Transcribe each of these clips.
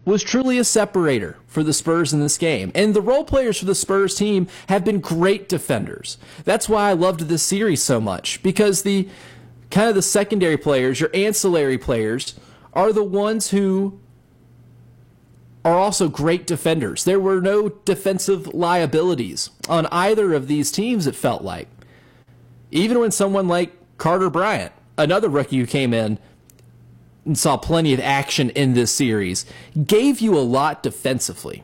was truly a separator for the Spurs in this game. And the role players for the Spurs team have been great defenders. That's why I loved this series so much, because the kind of the secondary players, your ancillary players, are the ones who are also great defenders. There were no defensive liabilities on either of these teams, it felt like. Even when someone like Carter Bryant, another rookie who came in and saw plenty of action in this series, gave you a lot defensively.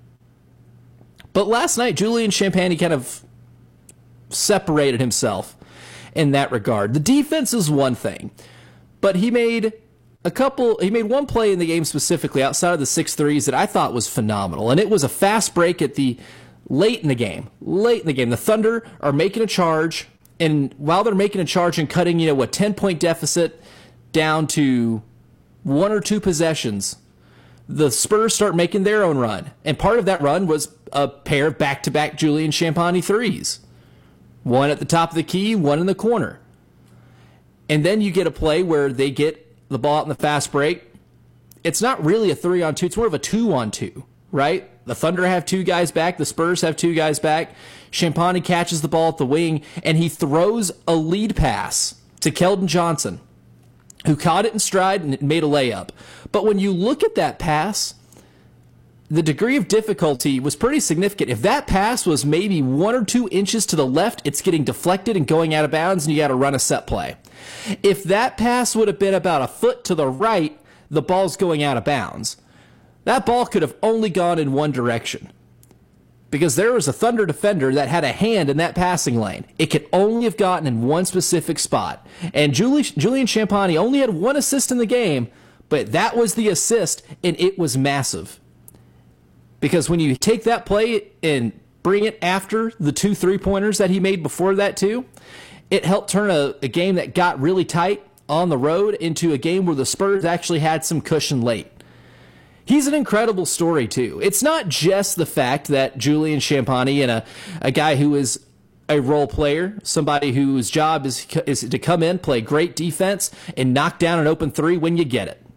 But last night, Julian Champagnie kind of separated himself in that regard. The defense is one thing, but he made one play in the game specifically outside of the 6 threes that I thought was phenomenal, and it was a fast break at the late in the game. The Thunder are making a charge, and while they're making a charge and cutting, a 10-point deficit down to 1 or 2 possessions, the Spurs start making their own run. And part of that run was a pair of back-to-back Julian Champagnie threes. One at the top of the key, one in the corner. And then you get a play where they get the ball out in the fast break. It's not really a 3-on-2, it's more of a 2-on-2, right? The Thunder have 2 guys back, the Spurs have 2 guys back. Champagnie catches the ball at the wing, and he throws a lead pass to Keldon Johnson, who caught it in stride and made a layup. But when you look at that pass, the degree of difficulty was pretty significant. If that pass was maybe 1 or 2 inches to the left, it's getting deflected and going out of bounds, and you got to run a set play. If that pass would have been about a foot to the right, the ball's going out of bounds. That ball could have only gone in one direction, because there was a Thunder defender that had a hand in that passing lane. It could only have gotten in one specific spot. And Julian Champagnie only had 1 assist in the game, but that was the assist, and it was massive. Because when you take that play and bring it after the 2 3-pointers that he made before that too, it helped turn a game that got really tight on the road into a game where the Spurs actually had some cushion late. He's an incredible story, too. It's not just the fact that Julian Champagnie and a guy who is a role player, somebody whose job is to come in, play great defense, and knock down an open 3 when you get it.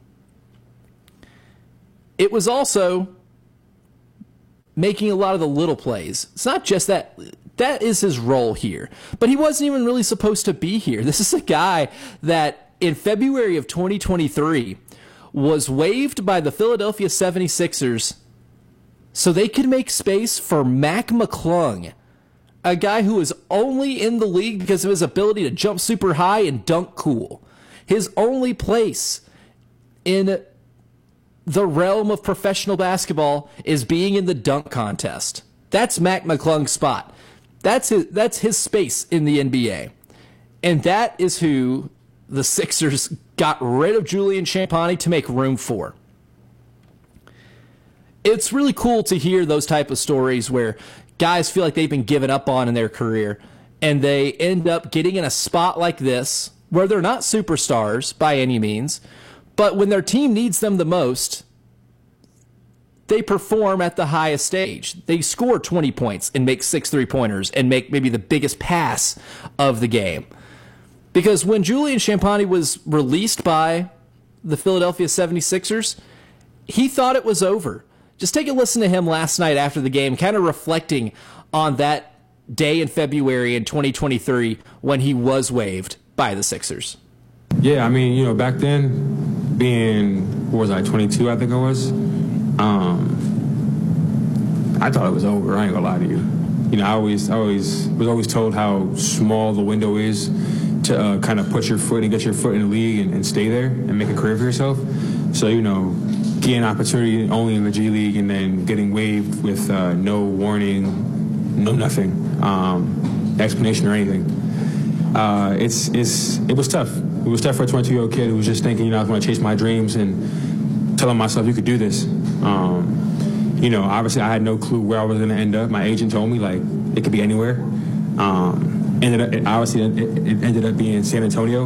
It was also making a lot of the little plays. It's not just that. That is his role here. But he wasn't even really supposed to be here. This is a guy that in February of 2023 was waived by the Philadelphia 76ers so they could make space for Mac McClung, a guy who is only in the league because of his ability to jump super high and dunk cool. His only place in the realm of professional basketball is being in the dunk contest. That's Mac McClung's spot. That's his space in the NBA. And that is who the Sixers got rid of Julian Champagnie to make room for. It's really cool to hear those type of stories where guys feel like they've been given up on in their career, and they end up getting in a spot like this where they're not superstars by any means, but when their team needs them the most, they perform at the highest stage. They score 20 points and make 6 3-pointers and make maybe the biggest pass of the game. Because when Julian Champagnie was released by the Philadelphia 76ers, he thought it was over. Just take a listen to him last night after the game, kind of reflecting on that day in February in 2023 when he was waived by the Sixers. Yeah, I mean, back then, being, 22, I think I was, I thought it was over. I ain't gonna lie to you. I was always told how small the window is to kind of put your foot and get your foot in the league and stay there and make a career for yourself. So, getting an opportunity only in the G League and then getting waived with no warning, no nothing, explanation or anything. It was tough. It was tough for a 22-year-old kid who was just thinking, I was going to chase my dreams and telling myself you could do this. Obviously I had no clue where I was going to end up. My agent told me, it could be anywhere. It ended up being San Antonio.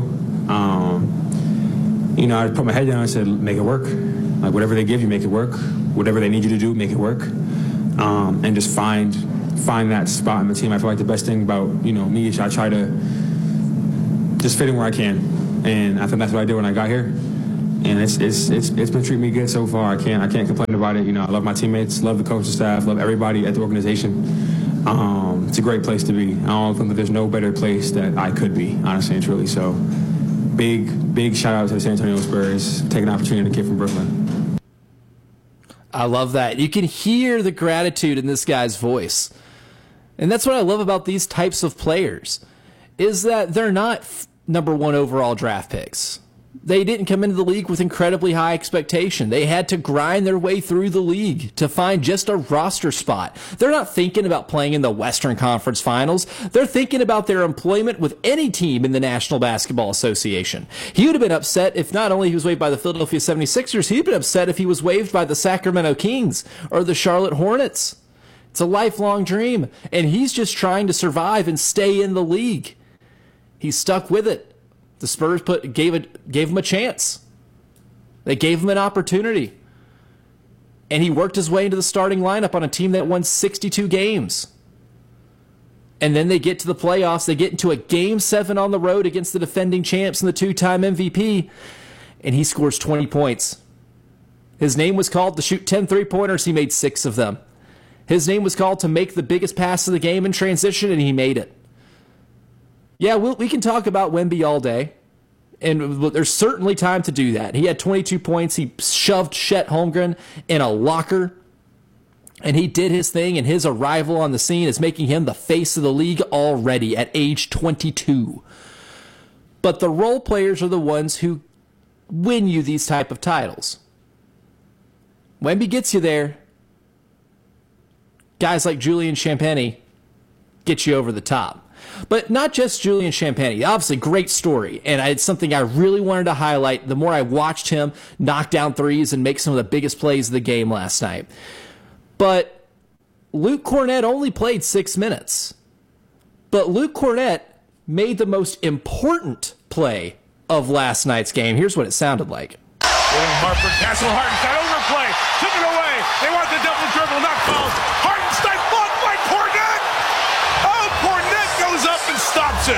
I put my head down and said, make it work. Whatever they give you, make it work. Whatever they need you to do, make it work. And just find that spot in the team. I feel like the best thing about, me is I try to just fit in where I can. And I think that's what I did when I got here. and it's been treating me good so far. I can't complain about it. I love my teammates, love the coaching staff, love everybody at the organization. It's a great place to be. I don't think that there's no better place that I could be, honestly and truly. So, big shout out to the San Antonio Spurs, taking an opportunity to kid from Brooklyn. I love that. You can hear the gratitude in this guy's voice. And that's what I love about these types of players, is that they're not number one overall draft picks. They didn't come into the league with incredibly high expectation. They had to grind their way through the league to find just a roster spot. They're not thinking about playing in the Western Conference Finals. They're thinking about their employment with any team in the National Basketball Association. He would have been upset if not only he was waived by the Philadelphia 76ers, he'd been upset if he was waived by the Sacramento Kings or the Charlotte Hornets. It's a lifelong dream, and he's just trying to survive and stay in the league. He's stuck with it. The Spurs gave him a chance. They gave him an opportunity. And he worked his way into the starting lineup on a team that won 62 games. And then they get to the playoffs. They get into a Game 7 on the road against the defending champs and the two-time MVP. And he scores 20 points. His name was called to shoot 10 three-pointers. He made 6 of them. His name was called to make the biggest pass of the game in transition, and he made it. Yeah, we can talk about Wemby all day, and there's certainly time to do that. He had 22 points. He shoved Chet Holmgren in a locker, and he did his thing, and his arrival on the scene is making him the face of the league already at age 22. But the role players are the ones who win you these type of titles. Wemby gets you there. Guys like Julian Champagnie get you over the top. But not just Julian Champagnie. Obviously, great story, and it's something I really wanted to highlight the more I watched him knock down threes and make some of the biggest plays of the game last night. But Luke Kornet only played 6 minutes. But Luke Kornet made the most important play of last night's game. Here's what it sounded like. Harper, Castle Hartenstein, overplay, took it away. They want the double dribble, not fouled. Hartenstein blocked by Kornet. Oh, Kornet goes up and stops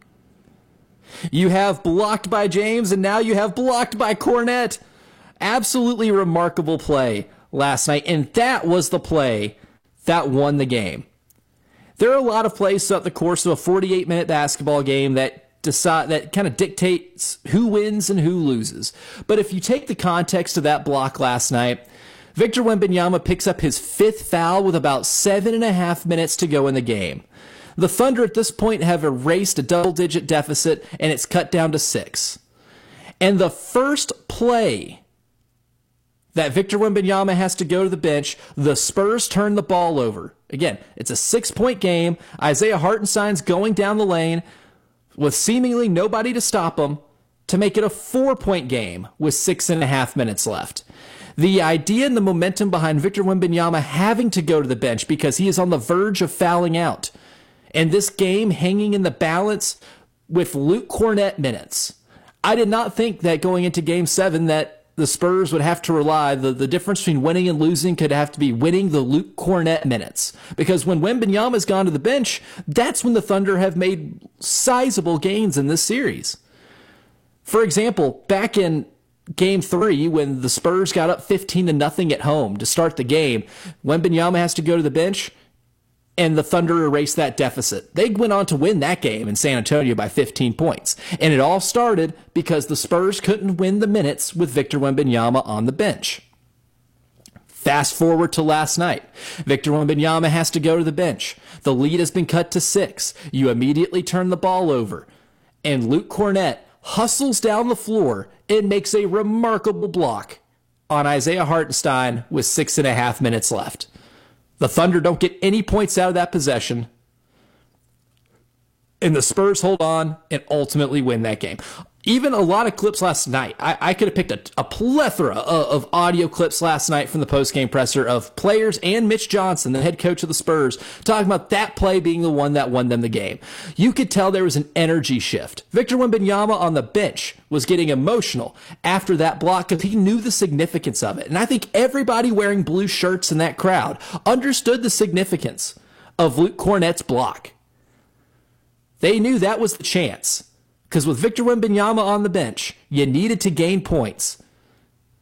it. You have blocked by James, and now you have blocked by Kornet. Absolutely remarkable play last night, and that was the play that won the game. There are a lot of plays throughout the course of a 48-minute basketball game that kind of dictates who wins and who loses. But if you take the context of that block last night, Victor Wembanyama picks up his 5th foul with about 7.5 minutes to go in the game. The Thunder at this point have erased a double-digit deficit, and it's cut down to 6. And the first play that Victor Wembanyama has to go to the bench, the Spurs turn the ball over. Again, it's a 6-point game. Isaiah Hartenstein's going down the lane with seemingly nobody to stop him to make it a 4-point game with 6.5 minutes left. The idea and the momentum behind Victor Wembanyama having to go to the bench because he is on the verge of fouling out, and this game hanging in the balance with Luke Kornet minutes. I did not think that going into Game 7 that the Spurs would have to rely, the difference between winning and losing could have to be winning the Luke Kornet minutes. Because when Wembanyama's gone to the bench, that's when the Thunder have made sizable gains in this series. For example, back in Game 3, when the Spurs got up 15-0 at home to start the game, Wembanyama has to go to the bench, and the Thunder erased that deficit. They went on to win that game in San Antonio by 15 points. And it all started because the Spurs couldn't win the minutes with Victor Wembanyama on the bench. Fast forward to last night. Victor Wembanyama has to go to the bench. The lead has been cut to 6. You immediately turn the ball over. And Luke Kornet hustles down the floor and makes a remarkable block on Isaiah Hartenstein with 6.5 minutes left. The Thunder don't get any points out of that possession, and the Spurs hold on and ultimately win that game. Even a lot of clips last night. I could have picked a plethora of audio clips last night from the postgame presser of players and Mitch Johnson, the head coach of the Spurs, talking about that play being the one that won them the game. You could tell there was an energy shift. Victor Wembanyama on the bench was getting emotional after that block because he knew the significance of it. And I think everybody wearing blue shirts in that crowd understood the significance of Luke Kornet's block. They knew that was the chance. Because with Victor Wembanyama on the bench, you needed to gain points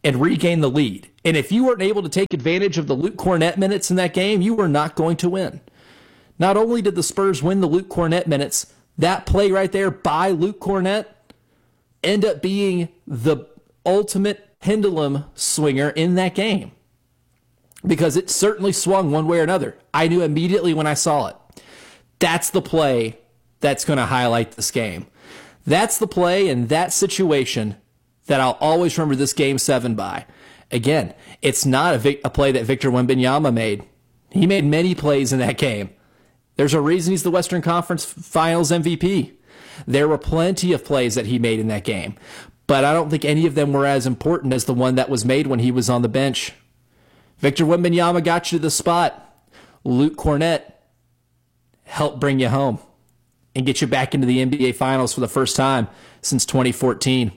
and regain the lead. And if you weren't able to take advantage of the Luke Kornet minutes in that game, you were not going to win. Not only did the Spurs win the Luke Kornet minutes, that play right there by Luke Kornet end up being the ultimate pendulum swinger in that game. Because it certainly swung one way or another. I knew immediately when I saw it. That's the play that's going to highlight this game. That's the play in that situation that I'll always remember this Game 7 by. Again, it's not a play that Victor Wembanyama made. He made many plays in that game. There's a reason he's the Western Conference Finals MVP. There were plenty of plays that he made in that game, but I don't think any of them were as important as the one that was made when he was on the bench. Victor Wembanyama got you to the spot. Luke Kornet helped bring you home and get you back into the NBA Finals for the first time since 2014.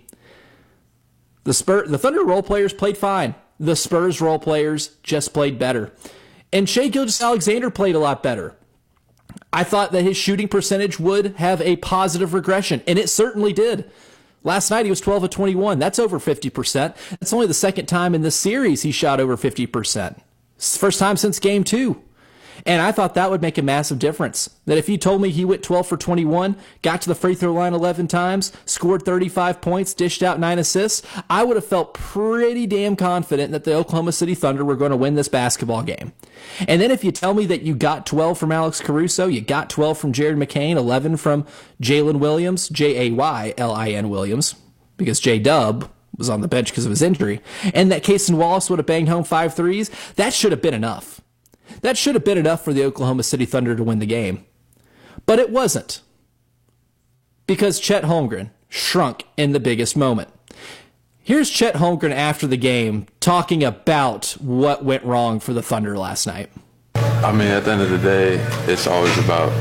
The Thunder role players played fine. The Spurs role players just played better. And Shai Gilgeous-Alexander played a lot better. I thought that his shooting percentage would have a positive regression, and it certainly did. Last night he was 12 of 21. That's over 50%. That's only the second time in this series he shot over 50%. First time since Game 2. And I thought that would make a massive difference. That if you told me he went 12 for 21, got to the free throw line 11 times, scored 35 points, dished out 9 assists, I would have felt pretty damn confident that the Oklahoma City Thunder were going to win this basketball game. And then if you tell me that you got 12 from Alex Caruso, you got 12 from Jared McCain, 11 from Jalen Williams, Jaylin Williams, because J-Dub was on the bench because of his injury, and that Cason Wallace would have banged home 5 threes, that should have been enough. That should have been enough for the Oklahoma City Thunder to win the game. But it wasn't. Because Chet Holmgren shrunk in the biggest moment. Here's Chet Holmgren after the game talking about what went wrong for the Thunder last night. I mean, at the end of the day, it's always about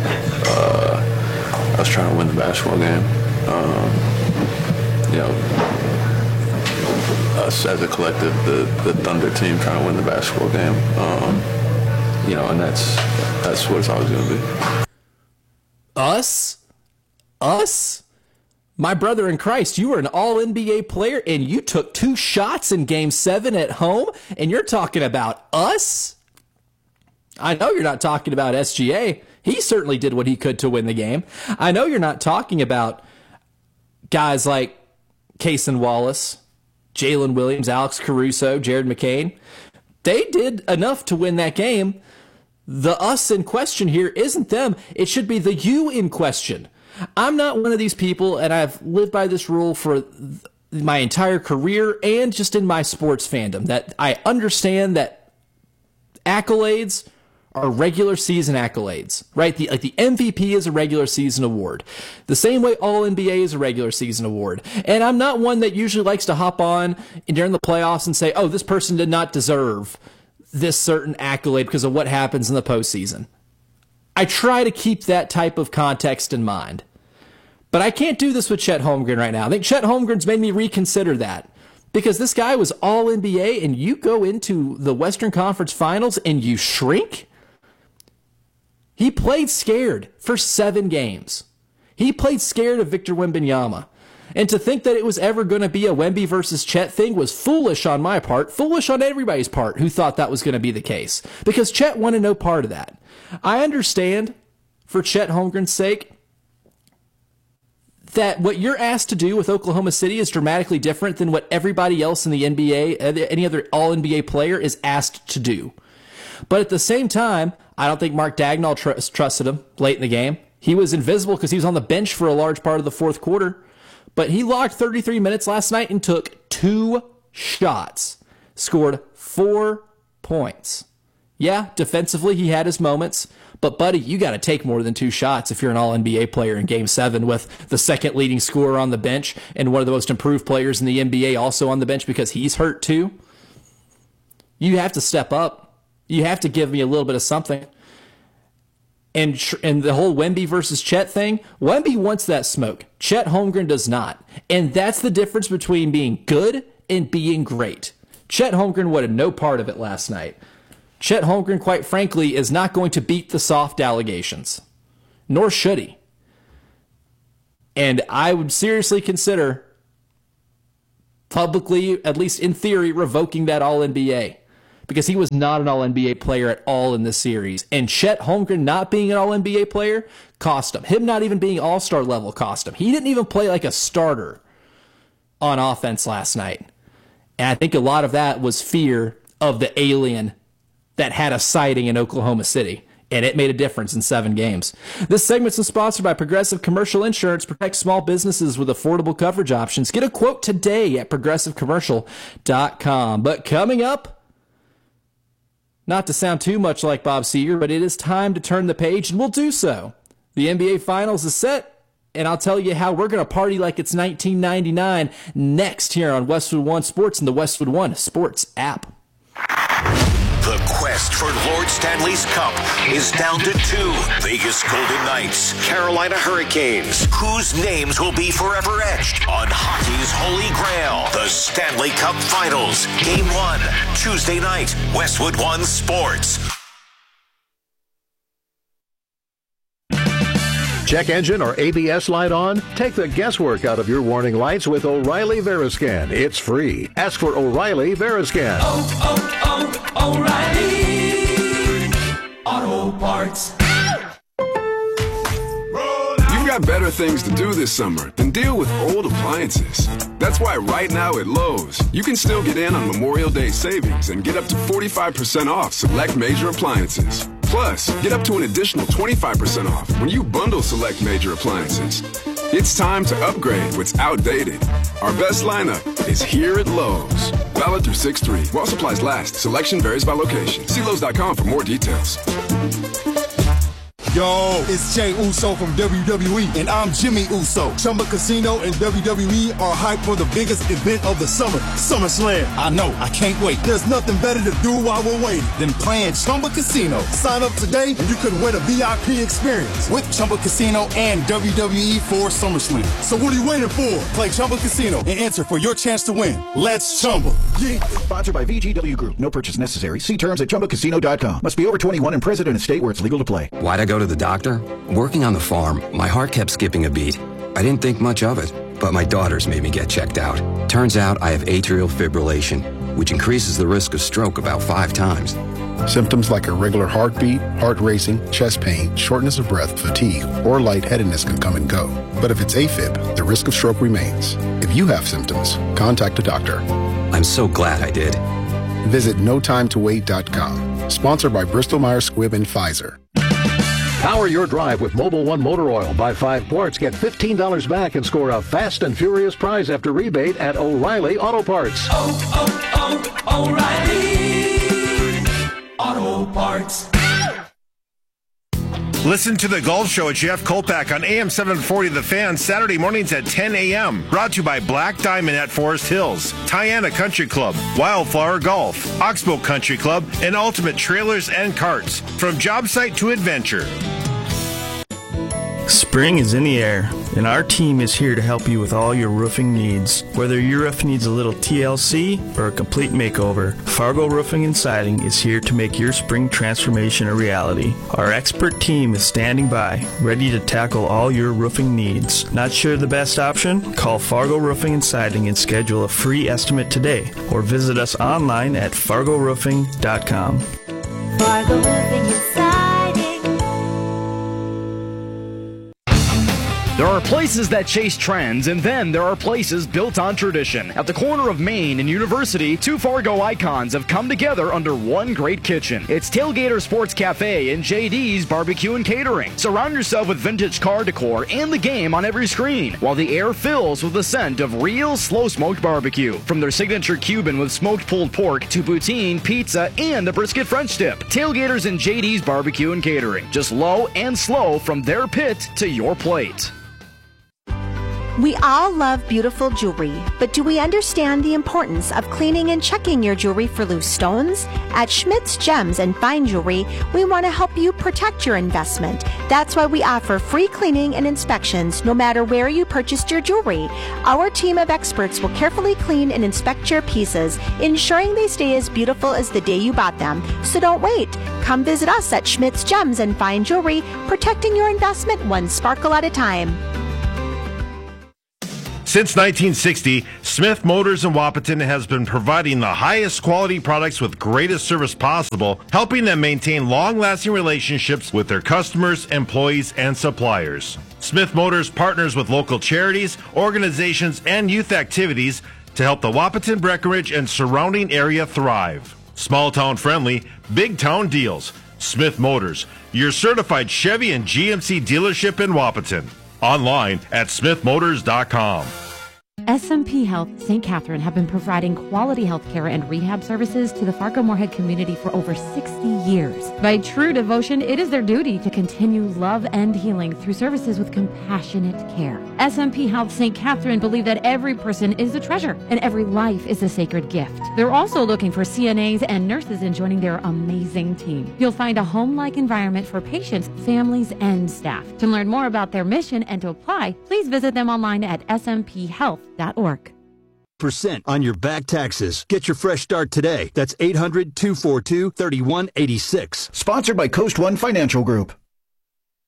us trying to win the basketball game. Us as a collective, the Thunder team trying to win the basketball game. And that's what it's always going to be. Us? My brother in Christ, you were an all-NBA player and you took 2 shots in Game 7 at home, and you're talking about us? I know you're not talking about SGA. He certainly did what he could to win the game. I know you're not talking about guys like Cason Wallace, Jalen Williams, Alex Caruso, Jared McCain. They did enough to win that game. The us in question here isn't them. It should be the you in question. I'm not one of these people, and I've lived by this rule for my entire career and just in my sports fandom, that I understand that accolades are regular season accolades, right? The MVP is a regular season award. The same way All-NBA is a regular season award. And I'm not one that usually likes to hop on during the playoffs and say, oh, this person did not deserve this certain accolade because of what happens in the postseason. I try to keep that type of context in mind. But I can't do this with Chet Holmgren right now. I think Chet Holmgren's made me reconsider that. Because this guy was All-NBA, and you go into the Western Conference Finals and you shrink? He played scared for 7 games. He played scared of Victor Wembanyama. And to think that it was ever going to be a Wemby versus Chet thing was foolish on my part, foolish on everybody's part who thought that was going to be the case. Because Chet wanted no part of that. I understand, for Chet Holmgren's sake, that what you're asked to do with Oklahoma City is dramatically different than what everybody else in the NBA, any other All-NBA player, is asked to do. But at the same time, I don't think Mark Dagnall trusted him late in the game. He was invisible because he was on the bench for a large part of the fourth quarter. But he logged 33 minutes last night and took 2 shots. Scored 4 points. Yeah, defensively he had his moments. But, buddy, you got to take more than 2 shots if you're an All-NBA player in Game 7 with the second leading scorer on the bench and one of the most improved players in the NBA also on the bench because he's hurt too. You have to step up. You have to give me a little bit of something. And the whole Wemby versus Chet thing, Wemby wants that smoke. Chet Holmgren does not. And that's the difference between being good and being great. Chet Holmgren wanted no part of it last night. Chet Holmgren, quite frankly, is not going to beat the soft allegations. Nor should he. And I would seriously consider publicly, at least in theory, revoking that All-NBA. Because he was not an All-NBA player at all in this series. And Chet Holmgren not being an All-NBA player cost him. Him not even being All-Star level cost him. He didn't even play like a starter on offense last night. And I think a lot of that was fear of the alien that had a sighting in Oklahoma City. And it made a difference in 7 games. This segment's sponsored by Progressive Commercial Insurance. Protect small businesses with affordable coverage options. Get a quote today at progressivecommercial.com. But coming up, not to sound too much like Bob Seger, but it is time to turn the page, and we'll do so. The NBA Finals is set, and I'll tell you how we're going to party like it's 1999 next here on Westwood One Sports and the Westwood One Sports app. The quest for Lord Stanley's Cup is down to 2. Vegas Golden Knights, Carolina Hurricanes. Whose names will be forever etched on hockey's holy grail? The Stanley Cup Finals. Game 1, Tuesday night, Westwood One Sports. Check engine or ABS light on? Take the guesswork out of your warning lights with O'Reilly Veriscan. It's free. Ask for O'Reilly Veriscan. O'Reilly Auto Parts. You've got better things to do this summer than deal with old appliances. That's why right now at Lowe's, you can still get in on Memorial Day savings and get up to 45% off select major appliances. Plus, get up to an additional 25% off when you bundle select major appliances. It's time to upgrade what's outdated. Our best lineup is here at Lowe's. Valid through 6/3. While supplies last. Selection varies by location. See Lowe's.com for more details. Yo, it's Jey Uso from WWE, and I'm Jimmy Uso. Chumba Casino and WWE are hyped for the biggest event of the summer, SummerSlam. I know, I can't wait. There's nothing better to do while we're waiting than playing Chumba Casino. Sign up today, and you could win a VIP experience with Chumba Casino and WWE for SummerSlam. So what are you waiting for? Play Chumba Casino and enter for your chance to win. Let's Chumba. Yeah. Sponsored by VGW Group. No purchase necessary. See terms at ChumbaCasino.com. Must be over 21 and present in a state where it's legal to play. Why'd I go to the doctor? Working on the farm, my heart kept skipping a beat. I didn't think much of it, but my daughters made me get checked out. Turns out I have atrial fibrillation, which increases the risk of stroke about 5 times. Symptoms like irregular heartbeat, heart racing, chest pain, shortness of breath, fatigue, or lightheadedness can come and go. But if it's AFib, the risk of stroke remains. If you have symptoms, contact a doctor. I'm so glad I did. Visit NoTimeToWait.com. Sponsored by Bristol-Myers Squibb and Pfizer. Power your drive with Mobil 1 motor oil. Buy 5 quarts, get $15 back, and score a fast and furious prize after rebate at O'Reilly Auto Parts. O'Reilly Auto Parts. Listen to The Golf Show with Jeff Kolpak on AM 740 The Fan, Saturday mornings at 10 a.m. Brought to you by Black Diamond at Forest Hills, Tiana Country Club, Wildflower Golf, Oxbow Country Club, and Ultimate Trailers and Carts. From job site to adventure. Spring is in the air, and our team is here to help you with all your roofing needs. Whether your roof needs a little TLC or a complete makeover, Fargo Roofing and Siding is here to make your spring transformation a reality. Our expert team is standing by, ready to tackle all your roofing needs. Not sure the best option? Call Fargo Roofing and Siding and schedule a free estimate today, or visit us online at fargoroofing.com. Fargo Roofing and Siding. There are places that chase trends, and then there are places built on tradition. At the corner of Main and University, 2 Fargo icons have come together under one great kitchen. It's Tailgater Sports Cafe and JD's Barbecue and Catering. Surround yourself with vintage car decor and the game on every screen, while the air fills with the scent of real slow-smoked barbecue. From their signature Cuban with smoked pulled pork to poutine, pizza, and a brisket French dip. Tailgaters and JD's Barbecue and Catering. Just low and slow from their pit to your plate. We all love beautiful jewelry, but do we understand the importance of cleaning and checking your jewelry for loose stones? At Schmidt's Gems and Fine Jewelry, we want to help you protect your investment. That's why we offer free cleaning and inspections no matter where you purchased your jewelry. Our team of experts will carefully clean and inspect your pieces, ensuring they stay as beautiful as the day you bought them. So don't wait. Come visit us at Schmidt's Gems and Fine Jewelry, protecting your investment one sparkle at a time. Since 1960, Smith Motors in Wahpeton has been providing the highest quality products with greatest service possible, helping them maintain long-lasting relationships with their customers, employees, and suppliers. Smith Motors partners with local charities, organizations, and youth activities to help the Wahpeton, Breckenridge, and surrounding area thrive. Small town friendly, big town deals. Smith Motors, your certified Chevy and GMC dealership in Wahpeton. Online at smithmotors.com. SMP Health St. Catherine have been providing quality health care and rehab services to the Fargo-Moorhead community for over 60 years. By true devotion, it is their duty to continue love and healing through services with compassionate care. SMP Health St. Catherine believe that every person is a treasure and every life is a sacred gift. They're also looking for CNAs and nurses in joining their amazing team. You'll find a home-like environment for patients, families, and staff. To learn more about their mission and to apply, please visit them online at smphhealth.org. % on your back taxes. Get your fresh start today. That's 800-242-3186. Sponsored by Coast One Financial Group.